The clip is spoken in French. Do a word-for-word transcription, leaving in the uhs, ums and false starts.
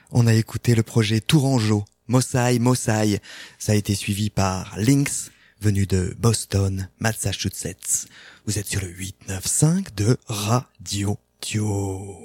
On a écouté le projet Tourangeau, Mossai Mossai. Ça a été suivi par Lynx, venu de Boston, Massachusetts. Vous êtes sur le huit neuf cinq de Radio Dio.